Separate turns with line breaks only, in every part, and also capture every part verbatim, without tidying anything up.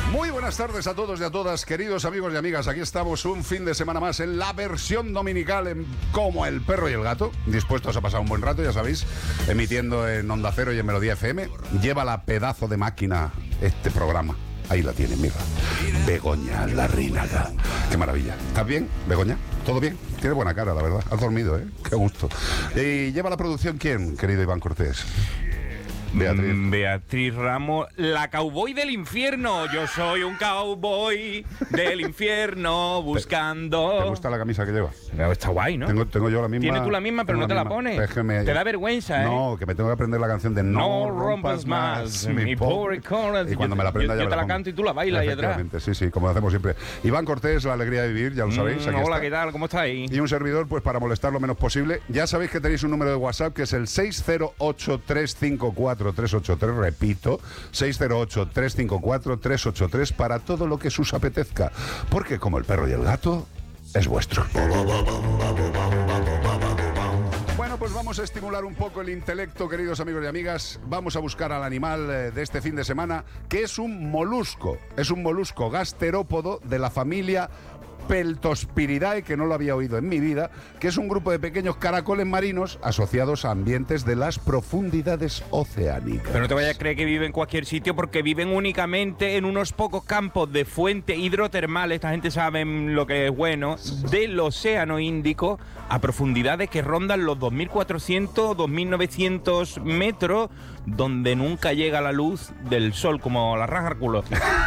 Muy buenas tardes a todos y a todas, queridos amigos y amigas. Aquí estamos un fin de semana más en la versión dominical en Como el Perro y el Gato, dispuestos a pasar un buen rato, ya sabéis, emitiendo en Onda Cero y en Melodía F M. Lleva la pedazo de máquina este programa. Ahí la tiene, mira. Begoña Larrinaga. Qué maravilla. ¿Estás bien, Begoña? ¿Todo bien? Tiene buena cara, la verdad. Has dormido, ¿eh? Qué gusto. ¿Y lleva la producción quién, querido Iván Cortés?
Beatriz. Beatriz Ramos, la cowboy del infierno. Yo soy un cowboy del infierno buscando.
¿Te gusta la camisa que lleva?
Está guay, ¿no?
Tengo, tengo yo la misma.
Tienes tú la misma, pero no te la pones. Es que me... Te da vergüenza, ¿eh?
No, que me tengo que aprender la canción de No, no rompas más, más mi pobre corazón. Y cuando me la aprenda
yo,
ya
yo te la canto y tú la bailas ahí atrás.
Sí, sí, como hacemos siempre. Iván Cortés, la alegría de vivir, ya lo sabéis.
Mm,
aquí
hola,
está.
¿qué tal? ¿Cómo estáis?
Y un servidor, pues para molestar lo menos posible. Ya sabéis que tenéis un número de WhatsApp que es el seis cero ocho, tres cinco cuatro, tres ocho tres. Repito, seis cero ocho, tres cinco cuatro, tres ocho tres para todo lo que os apetezca. Porque como el perro y el gato, es vuestro. Bueno, pues vamos a estimular un poco el intelecto, queridos amigos y amigas. Vamos a buscar al animal de este fin de semana, que es un molusco. Es un molusco gasterópodo de la familia Peltospiridae, que no lo había oído en mi vida, que es un grupo de pequeños caracoles marinos asociados a ambientes de las profundidades oceánicas.
Pero no te vayas a creer que viven en cualquier sitio, porque viven únicamente en unos pocos campos de fuente hidrotermal, esta gente sabe lo que es bueno, del océano Índico, a profundidades que rondan los dos mil cuatrocientos, dos mil novecientos metros, donde nunca llega la luz del sol, como la raja al culo.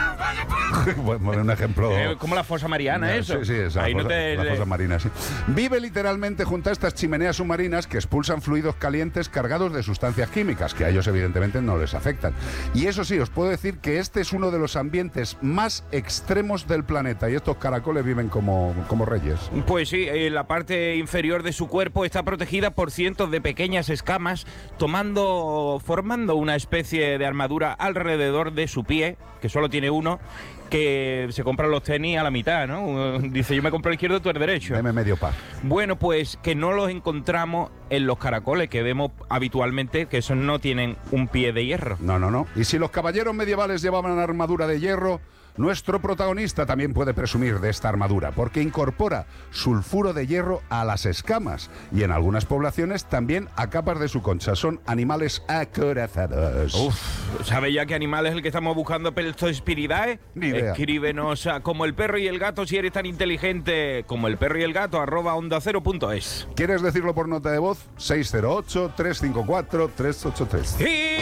Bueno, un ejemplo.
Eh, como la fosa mariana, eso.
Sí, sí, esa
Ahí
fosa,
no te...
la fosa marina, sí. Vive literalmente junto a estas chimeneas submarinas que expulsan fluidos calientes cargados de sustancias químicas, que a ellos evidentemente no les afectan. Y eso sí, os puedo decir que este es uno de los ambientes más extremos del planeta, y estos caracoles viven como, como reyes.
Pues sí, eh, la parte inferior de su cuerpo está protegida por cientos de pequeñas escamas, tomando, formando una especie de armadura alrededor de su pie, que solo tiene uno, que se compran los tenis a la mitad, ¿no? Dice, yo me compro el izquierdo, tú el derecho.
Deme medio par.
Bueno, pues que no los encontramos en los caracoles que vemos habitualmente, que esos no tienen un pie de hierro.
No, no, no. Y si los caballeros medievales llevaban armadura de hierro, nuestro protagonista también puede presumir de esta armadura, porque incorpora sulfuro de hierro a las escamas y en algunas poblaciones también a capas de su concha. Son animales acorazados.
Uf, ¿sabes ya qué animal es el que estamos buscando, Peltospiridae?
Ni idea.
Escríbenos a Como el Perro y el Gato si eres tan inteligente, como el perro y el gato, arroba onda cero punto es.
¿Quieres decirlo por nota de voz? seis cero ocho, tres cinco cuatro, tres ocho tres.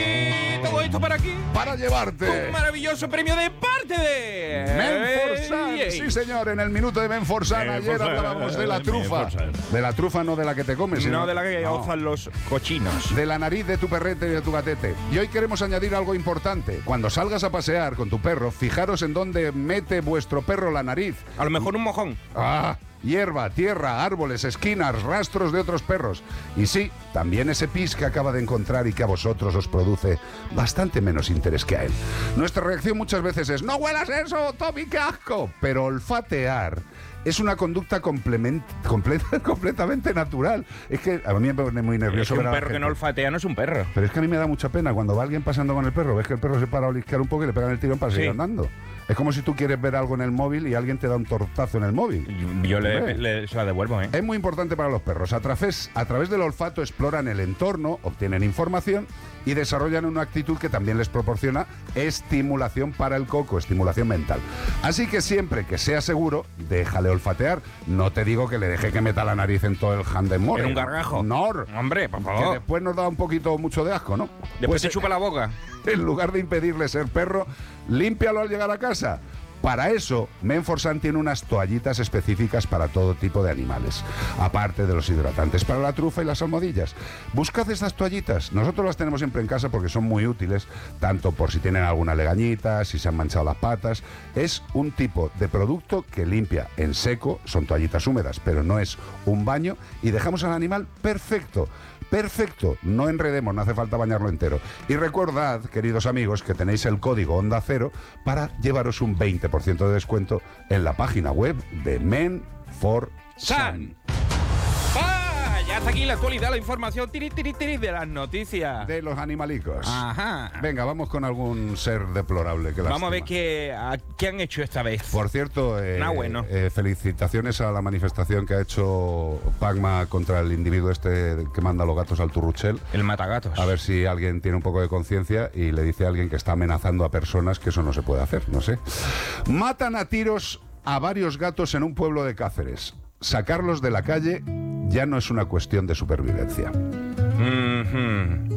Y todo esto para aquí,
para llevarte
un maravilloso premio de parte de
Menforsan. Sí, señor, en el minuto de Menforsan ayer hablábamos de la trufa. De la trufa, no de la que te comes,
no
sino
de la que no. Ozan los cochinos.
De la nariz de tu perrete y de tu gatete. Y hoy queremos añadir algo importante. Cuando salgas a pasear con tu perro, fijaros en dónde mete vuestro perro la nariz.
A lo mejor un mojón.
Ah, hierba, tierra, árboles, esquinas, rastros de otros perros. Y sí, también ese pis que acaba de encontrar y que a vosotros os produce bastante menos interés que a él. Nuestra reacción muchas veces es: ¡no huelas eso, Tommy, qué asco! Pero olfatear es una conducta complement, complet, completamente natural. Es que a mí me pone muy nervioso.
Es que un perro que no olfatea no es un perro.
Pero es que a mí me da mucha pena cuando va alguien pasando con el perro, ves que el perro se para a olisquear un poco y le pegan el tirón para sí. seguir andando. Es como si tú quieres ver algo en el móvil y alguien te da un tortazo en el móvil.
Yo le, le, se la devuelvo, ¿eh?
Es muy importante para los perros. A través, a través del olfato exploran el entorno, obtienen información y desarrollan una actitud que también les proporciona estimulación para el coco, estimulación mental. Así que siempre que sea seguro, déjale olfatear. No te digo que le deje que meta la nariz en todo el handemore.
En un gargajo.
No.
Hombre, por favor.
Que después nos da un poquito mucho de asco, ¿no?
Después pues, te chupa la boca.
En lugar de impedirle ser perro, límpialo al llegar a casa. Para eso, Menforsan tiene unas toallitas específicas para todo tipo de animales, aparte de los hidratantes para la trufa y las almohadillas. Buscad estas toallitas. Nosotros las tenemos siempre en casa porque son muy útiles, tanto por si tienen alguna legañita, si se han manchado las patas. Es un tipo de producto que limpia en seco, son toallitas húmedas, pero no es un baño, y dejamos al animal perfecto. Perfecto, no enredemos, no hace falta bañarlo entero. Y recordad, queridos amigos, que tenéis el código Onda Cero para llevaros un veinte por ciento de descuento en la página web de Menforsan.
¡Vaya hasta aquí la actualidad, la información tiri, tiri, tiri de las noticias.
De los animalicos.
Ajá.
Venga, vamos con algún ser deplorable. Que
Vamos a ver
lástima.
qué, a- qué han hecho esta vez.
Por cierto, eh,
Ah, bueno.
eh, felicitaciones a la manifestación que ha hecho Pagma contra el individuo este que manda los gatos al Turruchel.
El matagatos.
A ver si alguien tiene un poco de conciencia y le dice a alguien que está amenazando a personas que eso no se puede hacer, no sé. Matan a tiros a varios gatos en un pueblo de Cáceres. Sacarlos de la calle ya no es una cuestión de supervivencia.
Mhm.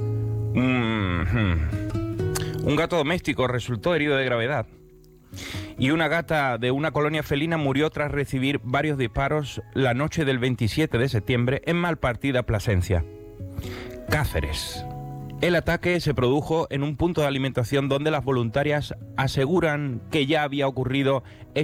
Mhm. Un gato doméstico resultó herido de gravedad. Y una gata de una colonia felina murió tras recibir varios disparos la noche del veintisiete de septiembre en Malpartida, Plasencia, Cáceres. El ataque se produjo en un punto de alimentación donde las voluntarias aseguran que ya había ocurrido